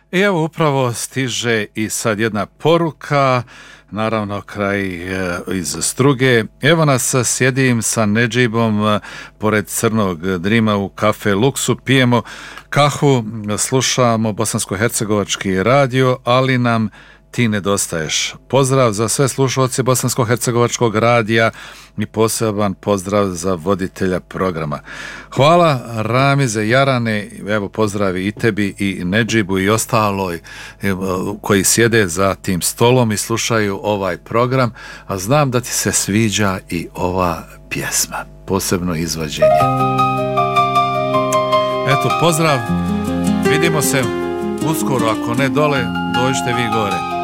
I evo upravo stiže i sad jedna poruka, naravno kraj iz Struge. Evo nas, sjedim sa Nedžibom pored Crnog Drima u kafe Luksu, pijemo kahu, slušamo bosansko-hercegovački radio, ali nam ti nedostaješ. Pozdrav za sve slušalce bosansko-hercegovačkog radija i poseban pozdrav za voditelja programa. Hvala Ramize Jarane, evo pozdravi i tebi i Nedžibu i ostaloj koji sjede za tim stolom i slušaju ovaj program, a znam da ti se sviđa i ova pjesma, posebno izvođenje. Eto, pozdrav, vidimo se uskoro, ako ne dole, dođite vi gore.